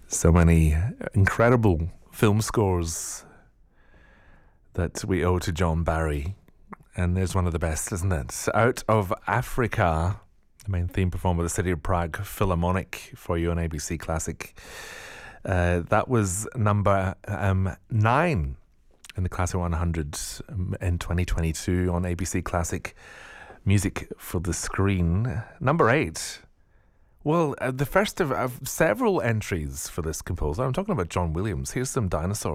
So many incredible film scores that we owe to John Barry. And there's one of the best, isn't it? Out of Africa, the main theme performed by the City of Prague Philharmonic for you on ABC Classic. That was number 9 in the Classic 100 in 2022 on ABC Classic Music for the Screen. Number 8. Well, the first of several entries for this composer. I'm talking about John Williams. Here's some Dinosaurs.